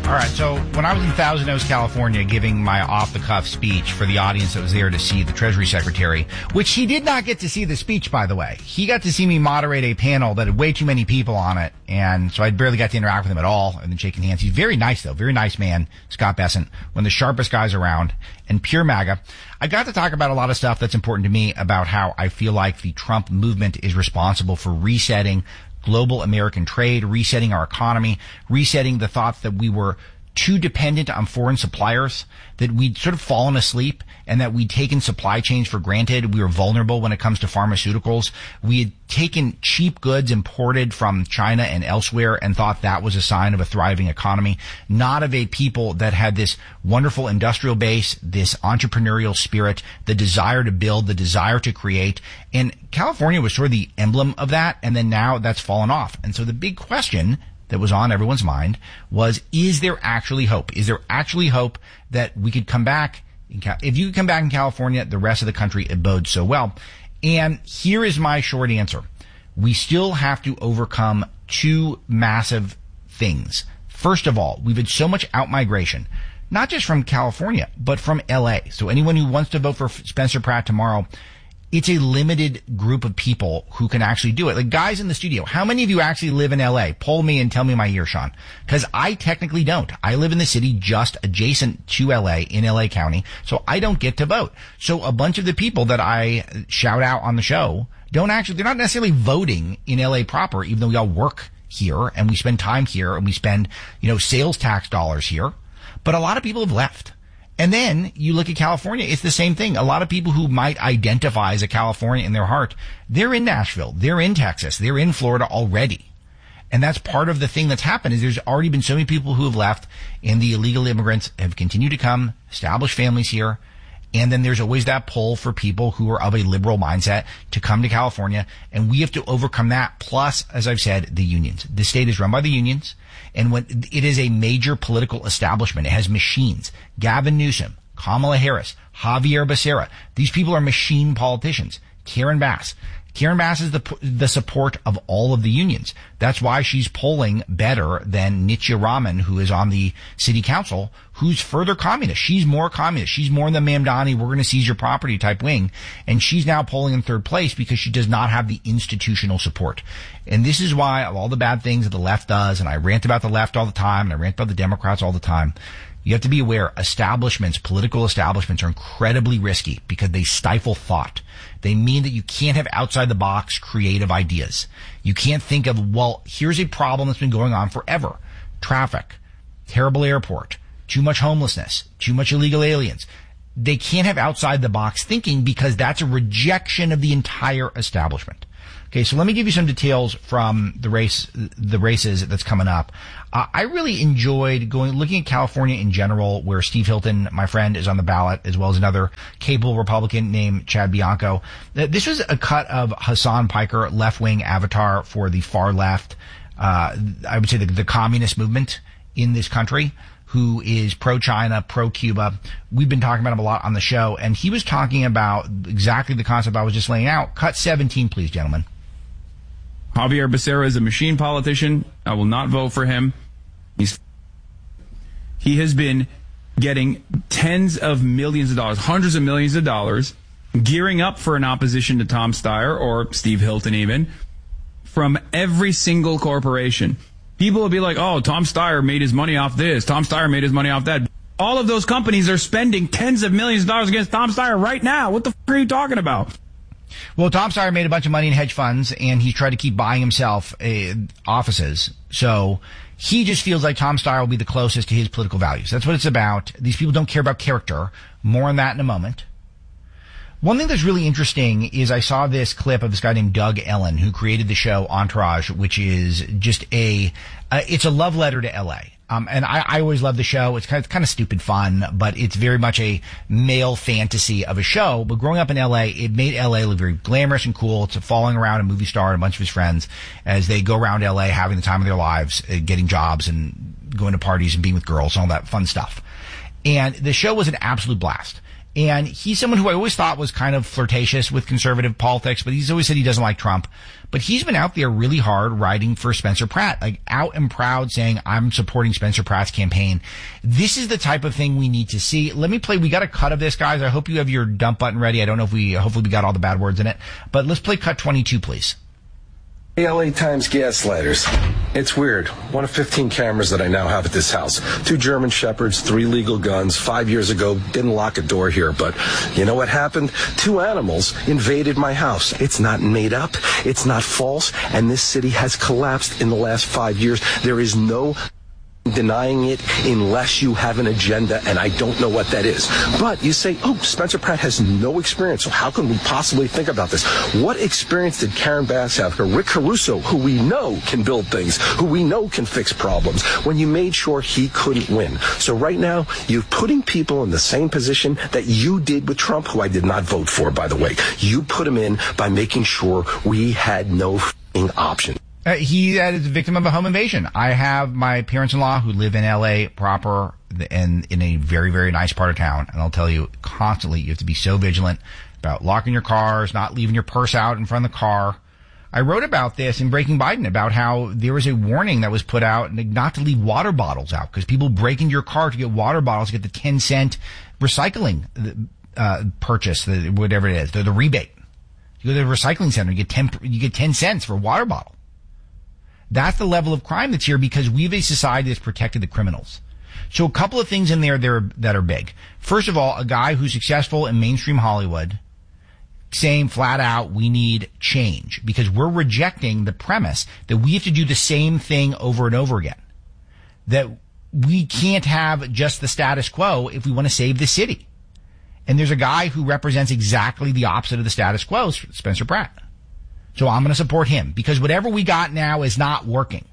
All right, so when I was in Thousand Oaks, California, giving my off-the-cuff speech for the audience that was there to see the Treasury Secretary, which he did not get to see the speech, by the way. He got to see me moderate a panel that had way too many people on it, and so I barely got to interact with him at all, and then shaking hands. He's very nice, though. Very nice man, Scott Bessent, one of the sharpest guys around, and pure MAGA. I got to talk about a lot of stuff that's important to me about how I feel like the Trump movement is responsible for resetting global American trade, resetting our economy, resetting the thoughts that we were too dependent on foreign suppliers, that we'd sort of fallen asleep and that we'd taken supply chains for granted. We were vulnerable when it comes to pharmaceuticals. We had taken cheap goods imported from China and elsewhere and thought that was a sign of a thriving economy, not of a people that had this wonderful industrial base, this entrepreneurial spirit, the desire to build, the desire to create. And California was sort of the emblem of that, and then now that's fallen off. And so the big question that was on everyone's mind was, is there actually hope? Is there actually hope that we could come back? If you could come back in California, the rest of the country bodes so well. And here is my short answer. We still have to overcome two massive things. First of all, we've had so much outmigration, not just from California, but from LA. So anyone who wants to vote for Spencer Pratt tomorrow, it's a limited group of people who can actually do it. Like guys in the studio, how many of you actually live in LA? Poll me and tell me my year, Sean. Because I technically don't. I live in the city just adjacent to LA in LA County, so I don't get to vote. So a bunch of the people that I shout out on the show they're not necessarily voting in LA proper, even though we all work here and we spend time here and we spend, sales tax dollars here. But a lot of people have left. And then you look at California, it's the same thing. A lot of people who might identify as a Californian in their heart, they're in Nashville, they're in Texas, they're in Florida already. And that's part of the thing that's happened is there's already been so many people who have left and the illegal immigrants have continued to come, establish families here. And then there's always that pull for people who are of a liberal mindset to come to California. And we have to overcome that. Plus, as I've said, the unions. The state is run by the unions. And when it is a major political establishment, it has machines. Gavin Newsom, Kamala Harris, Javier Becerra. These people are machine politicians. Karen Bass. Karen Bass is the support of all of the unions. That's why she's polling better than Nitya Raman, who is on the city council, who's further communist. She's more communist. She's more in the Mamdani, we're going to seize your property type wing. And she's now polling in third place because she does not have the institutional support. And this is why of all the bad things that the left does, and I rant about the left all the time, and I rant about the Democrats all the time, you have to be aware political establishments are incredibly risky because they stifle thought. They mean that you can't have outside the box creative ideas. You can't think of, here's a problem that's been going on forever. Traffic, terrible airport, too much homelessness, too much illegal aliens. They can't have outside the box thinking because that's a rejection of the entire establishment. Okay, so let me give you some details from the races that's coming up. I really enjoyed looking at California in general, where Steve Hilton, my friend, is on the ballot, as well as another capable Republican named Chad Bianco. This was a cut of Hassan Piker, left-wing avatar for the far left, I would say the communist movement in this country, who is pro-China, pro-Cuba. We've been talking about him a lot on the show, and he was talking about exactly the concept I was just laying out. Cut 17, please, gentlemen. Javier Becerra is a machine politician. I will not vote for him. He has been getting tens of millions of dollars, hundreds of millions of dollars, gearing up for an opposition to Tom Steyer or Steve Hilton even, from every single corporation. People will be like, oh, Tom Steyer made his money off this. Tom Steyer made his money off that. All of those companies are spending tens of millions of dollars against Tom Steyer right now. What the f*** are you talking about? Well, Tom Steyer made a bunch of money in hedge funds, and he tried to keep buying himself offices. So he just feels like Tom Steyer will be the closest to his political values. That's what it's about. These people don't care about character. More on that in a moment. One thing that's really interesting is I saw this clip of this guy named Doug Ellen, who created the show Entourage, which is just it's a love letter to L.A. And I always love the show. It's kind of stupid fun, but it's very much a male fantasy of a show. But growing up in LA, it made LA look very glamorous and cool. It's following around a movie star and a bunch of his friends as they go around LA having the time of their lives, getting jobs and going to parties and being with girls and all that fun stuff. And the show was an absolute blast. And he's someone who I always thought was kind of flirtatious with conservative politics, but he's always said he doesn't like Trump. But he's been out there really hard writing for Spencer Pratt, like out and proud saying, I'm supporting Spencer Pratt's campaign. This is the type of thing we need to see. Let me play. We got a cut of this, guys. I hope you have your dump button ready. I don't know if hopefully we got all the bad words in it, but let's play cut 22, please. LA Times gaslighters. It's weird. One of 15 cameras that I now have at this house. 2 German Shepherds, 3 legal guns. 5 years ago, didn't lock a door here, but you know what happened? 2 animals invaded my house. It's not made up. It's not false. And this city has collapsed in the last 5 years. There is no denying it unless you have an agenda, and I don't know what that is. But you say, oh, Spencer Pratt has no experience, so how can we possibly think about this? What experience did Karen Bass have, or Rick Caruso, who we know can build things, who we know can fix problems, when you made sure he couldn't win? So right now, you're putting people in the same position that you did with Trump, who I did not vote for, by the way. You put him in by making sure we had no option. He is a victim of a home invasion. I have my parents-in-law who live in L.A. proper and in a very, very nice part of town. And I'll tell you constantly, you have to be so vigilant about locking your cars, not leaving your purse out in front of the car. I wrote about this in Breaking Biden about how there was a warning that was put out not to leave water bottles out because people break into your car to get water bottles, get the 10-cent recycling purchase, whatever it is, the rebate. You go to the recycling center, you get 10 cents for a water bottle. That's the level of crime that's here because we have a society that's protected the criminals. So a couple of things in there that are big. First of all, a guy who's successful in mainstream Hollywood saying flat out, we need change because we're rejecting the premise that we have to do the same thing over and over again. That we can't have just the status quo if we want to save the city. And there's a guy who represents exactly the opposite of the status quo, Spencer Pratt. So I'm going to support him because whatever we got now is not working.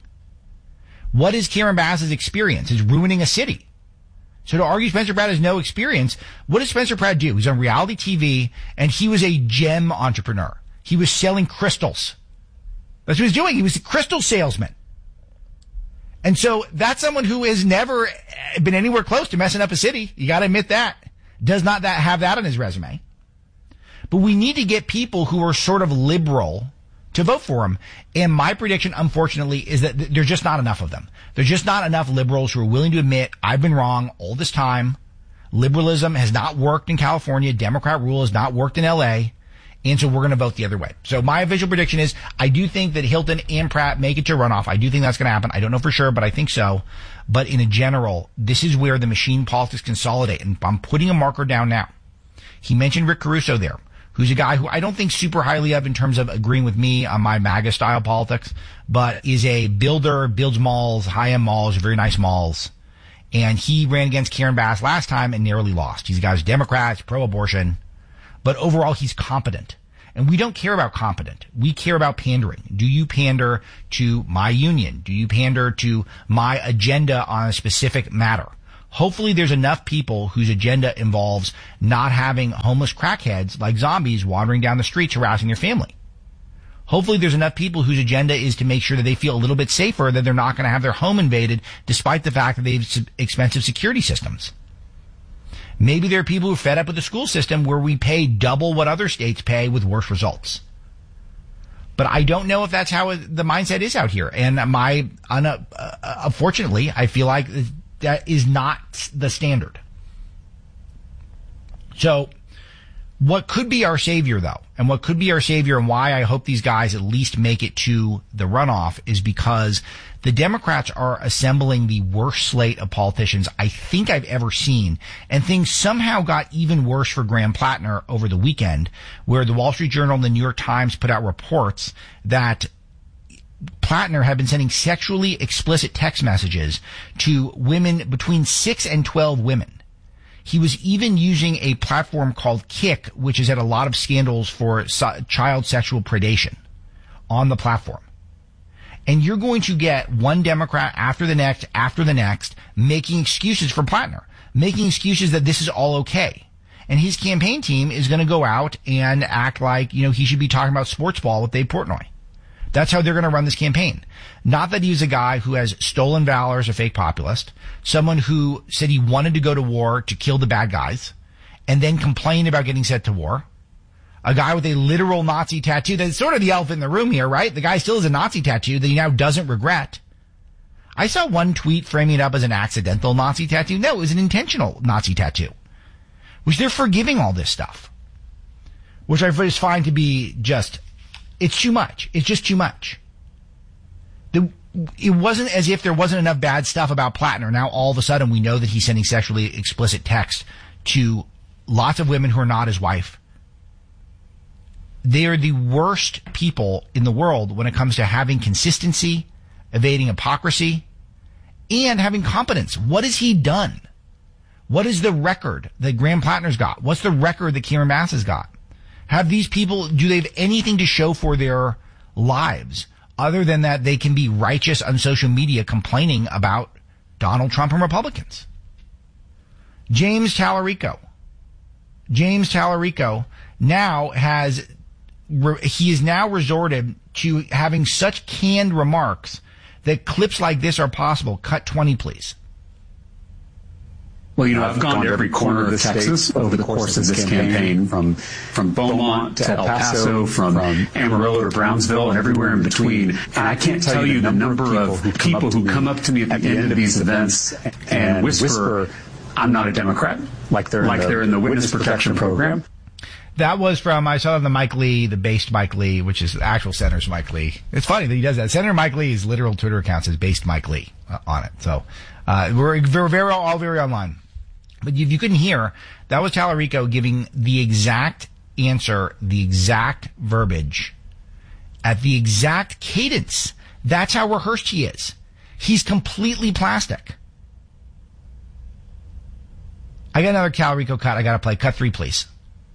What is Karen Bass's experience? It's ruining a city. So to argue Spencer Pratt has no experience, what does Spencer Pratt do? He's on reality TV and he was a gem entrepreneur. He was selling crystals. That's what he was doing. He was a crystal salesman. And so that's someone who has never been anywhere close to messing up a city. You got to admit that. Does not have that on his resume. But we need to get people who are sort of liberal to vote for him. And my prediction, unfortunately, is that there's just not enough of them. There's just not enough liberals who are willing to admit, I've been wrong all this time. Liberalism has not worked in California. Democrat rule has not worked in LA. And so we're going to vote the other way. So my official prediction is I do think that Hilton and Pratt make it to runoff. I do think that's going to happen. I don't know for sure, but I think so. But in a general, this is where the machine politics consolidate. And I'm putting a marker down now. He mentioned Rick Caruso there, who's a guy who I don't think super highly of in terms of agreeing with me on my MAGA style politics, but is a builder, builds malls, high-end malls, very nice malls. And he ran against Karen Bass last time and narrowly lost. He's a guy who's Democrat, pro-abortion, but overall he's competent. And we don't care about competent. We care about pandering. Do you pander to my union? Do you pander to my agenda on a specific matter? Hopefully there's enough people whose agenda involves not having homeless crackheads like zombies wandering down the streets harassing their family. Hopefully there's enough people whose agenda is to make sure that they feel a little bit safer, that they're not going to have their home invaded despite the fact that they have expensive security systems. Maybe there are people who are fed up with the school system where we pay double what other states pay with worse results. But I don't know if that's how the mindset is out here. And unfortunately, I feel like that is not the standard. So what could be our savior, though, and what could be our savior and why I hope these guys at least make it to the runoff is because the Democrats are assembling the worst slate of politicians I think I've ever seen. And things somehow got even worse for Graham Plattner over the weekend, where the Wall Street Journal and the New York Times put out reports that Plattner had been sending sexually explicit text messages to women between 6 and 12 women. He was even using a platform called Kick, which has had a lot of scandals for child sexual predation on the platform. And you're going to get one Democrat after the next, making excuses for Plattner, making excuses that this is all okay. And his campaign team is going to go out and act like, he should be talking about sports ball with Dave Portnoy. That's how they're going to run this campaign. Not that he's a guy who has stolen valor as a fake populist, someone who said he wanted to go to war to kill the bad guys, and then complain about getting sent to war. A guy with a literal Nazi tattoo. That's sort of the elephant in the room here, right? The guy still has a Nazi tattoo that he now doesn't regret. I saw one tweet framing it up as an accidental Nazi tattoo. No, it was an intentional Nazi tattoo. Which they're forgiving all this stuff. Which I just find to be just, it's too much. It's just too much. It wasn't as if there wasn't enough bad stuff about Plattner. Now all of a sudden we know that he's sending sexually explicit text to lots of women who are not his wife. They are the worst people in the world when it comes to having consistency, evading hypocrisy, and having competence. What has he done? What is the record that Graham Plattner's got? What's the record that Cameron Bass has got? Have these people, do they have anything to show for their lives other than that they can be righteous on social media complaining about Donald Trump and Republicans? James Tallarico now he is now resorted to having such canned remarks that clips like this are possible. Cut 20, please. Well, I've gone to every corner of Texas over the course of this campaign, from Beaumont to El Paso, from Amarillo to Brownsville, and everywhere in between. And I can't tell you the number of people who come up to me at the end of these events and whisper, "I'm not a Democrat," like they're in the witness protection program. That was from, I saw the Mike Lee, the based Mike Lee, which is the actual Senator's Mike Lee. It's funny that he does that. Senator Mike Lee's literal Twitter account says based Mike Lee on it. So, we're all very online. But if you couldn't hear, that was Tallarico giving the exact answer, the exact verbiage, at the exact cadence. That's how rehearsed he is. He's completely plastic. I got another Tallarico cut I gotta play. Cut 3, please.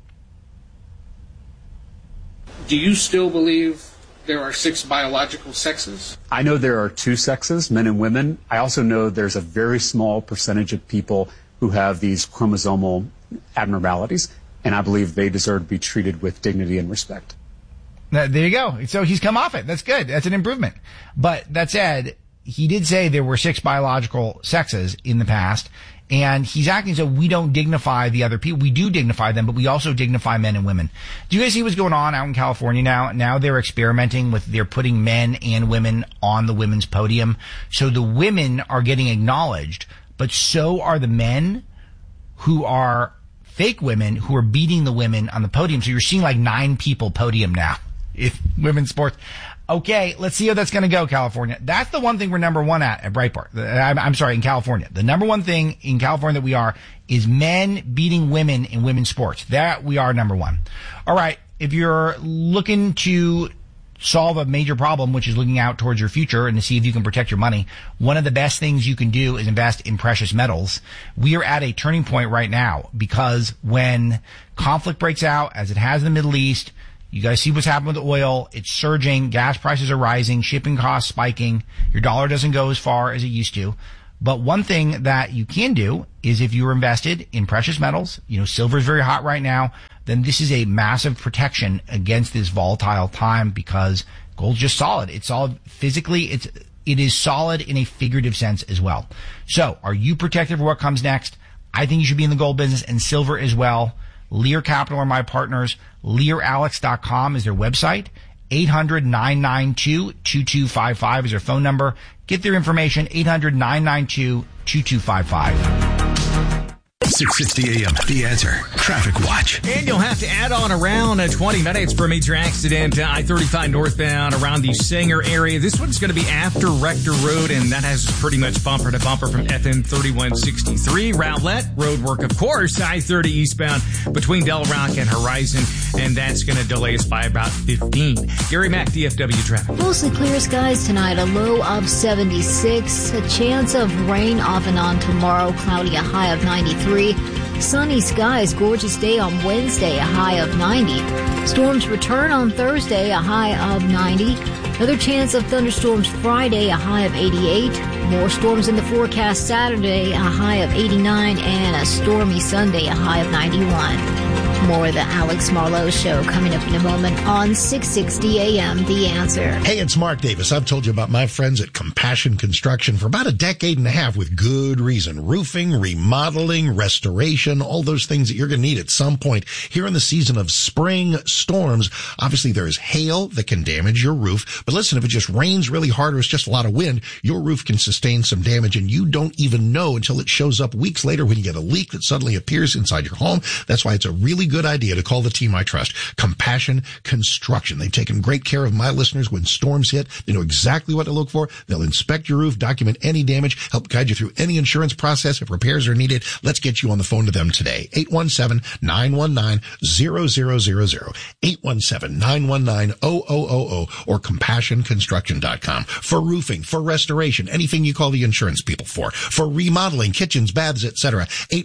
Do you still believe there are 6 biological sexes? I know there are 2 sexes, men and women. I also know there's a very small percentage of people who have these chromosomal abnormalities, and I believe they deserve to be treated with dignity and respect. There you go. So he's come off it. That's good. That's an improvement. But that said, he did say there were 6 biological sexes in the past, and he's acting so we don't dignify the other people. We do dignify them, but we also dignify men and women. Do you guys see what's going on out in California now? Now they're experimenting they're putting men and women on the women's podium. So the women are getting acknowledged, but so are the men who are fake women who are beating the women on the podium. So you're seeing like 9 people podium now if women's sports. Okay, let's see how that's going to go, California. That's the one thing we're number 1 at Breitbart. I'm sorry, in California. The number 1 thing in California that we are is men beating women in women's sports. That we are number 1. All right, if you're looking to solve a major problem, which is looking out towards your future and to see if you can protect your money, one of the best things you can do is invest in precious metals. We are at a turning point right now because when conflict breaks out, as it has in the Middle East, you guys see what's happened with oil. It's surging. Gas prices are rising. Shipping costs spiking. Your dollar doesn't go as far as it used to. But one thing that you can do is if you're invested in precious metals, silver is very hot right now, then this is a massive protection against this volatile time because gold's just solid. It's solid physically. It is solid in a figurative sense as well. So are you protected for what comes next? I think you should be in the gold business and silver as well. Lear Capital are my partners. LearAlex.com is their website. 800-992-2255 is their phone number. Get their information. 800-992-2255. 660 AM, The Answer. Traffic Watch. And you'll have to add on around 20 minutes for a major accident. I-35 northbound around the Sanger area. This one's going to be after Rector Road, and that has pretty much bumper to bumper from FM 3163. Rowlett road work, of course. I-30 eastbound between Del Rock and Horizon, and that's going to delay us by about 15. Gary Mack, DFW Traffic. Mostly clear skies tonight, a low of 76. A chance of rain off and on tomorrow, cloudy, a high of 93. Sunny skies, gorgeous day on Wednesday, a high of 90. Storms return on Thursday, a high of 90. Another chance of thunderstorms Friday, a high of 88. More storms in the forecast Saturday, a high of 89. And a stormy Sunday, a high of 91. More of the Alex Marlowe Show coming up in a moment on 660 AM, The Answer. Hey, it's Mark Davis. I've told you about my friends at Compassion Construction for about a decade and a half with good reason. Roofing, remodeling, restoration, all those things that you're going to need at some point here in the season of spring storms. Obviously, there is hail that can damage your roof. But listen, if it just rains really hard or it's just a lot of wind, your roof can sustain some damage and you don't even know until it shows up weeks later when you get a leak that suddenly appears inside your home. That's why it's a really good idea to call the team I trust, Compassion Construction. They've taken great care of my listeners when storms hit. They know exactly what to look for. They'll inspect your roof, document any damage, help guide you through any insurance process if repairs are needed. Let's get you on the phone to them today. 817-919-0000. 817-919-0000 or CompassionConstruction.com. For roofing, for restoration, anything you call the insurance people for remodeling, kitchens, baths, etc.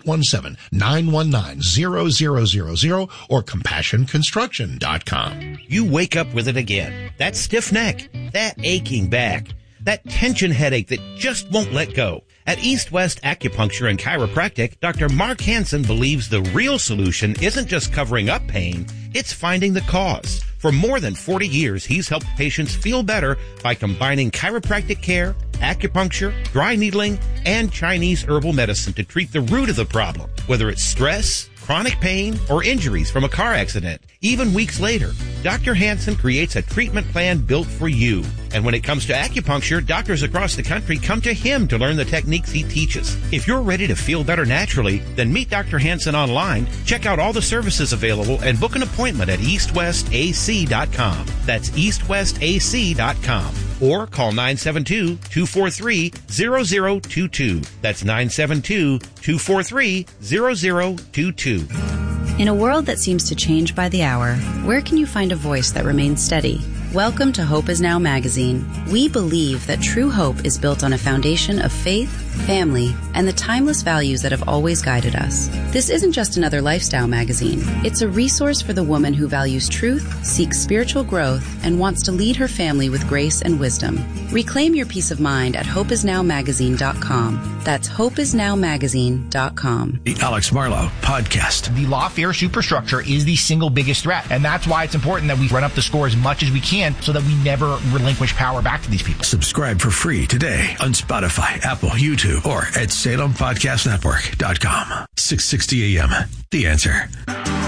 817-919-0000 or CompassionConstruction.com. You wake up with it again. That stiff neck, that aching back, that tension headache that just won't let go. At East West Acupuncture and Chiropractic, Dr. Mark Hansen believes the real solution isn't just covering up pain, it's finding the cause. For more than 40 years, he's helped patients feel better by combining chiropractic care, acupuncture, dry needling, and Chinese herbal medicine to treat the root of the problem, whether it's stress, chronic pain, or injuries from a car accident. Even weeks later, Dr. Hansen creates a treatment plan built for you. And when it comes to acupuncture, doctors across the country come to him to learn the techniques he teaches. If you're ready to feel better naturally, then meet Dr. Hansen online, check out all the services available, and book an appointment at eastwestac.com. That's eastwestac.com. Or call 972-243-0022. That's 972-243-0022. In a world that seems to change by the hour, where can you find a voice that remains steady? Welcome to Hope Is Now magazine. We believe that true hope is built on a foundation of faith, family, and the timeless values that have always guided us. This isn't just another lifestyle magazine. It's a resource for the woman who values truth, seeks spiritual growth, and wants to lead her family with grace and wisdom. Reclaim your peace of mind at hopeisnowmagazine.com. That's hopeisnowmagazine.com. The Alex Marlowe Podcast. The lawfare superstructure is the single biggest threat, and that's why it's important that we run up the score as much as we can so that we never relinquish power back to these people. Subscribe for free today on Spotify, Apple, YouTube, or at SalemPodcastNetwork.com. 660 AM. The Answer.